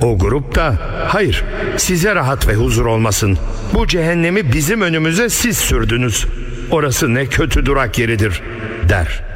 O grup da hayır, size rahat ve huzur olmasın. Bu cehennemi bizim önümüze siz sürdünüz. Orası ne kötü durak yeridir der.